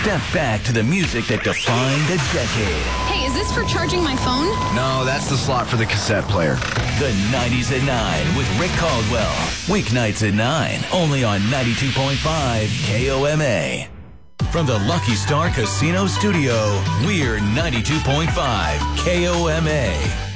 step back to the music that defined a decade. Hey, is this for charging my phone? No, that's the slot for the cassette player. The 90s at 9 with Rick Caldwell. Weeknights at 9, only on 92.5 KOMA. From the Lucky Star Casino Studio, we're 92.5 KOMA.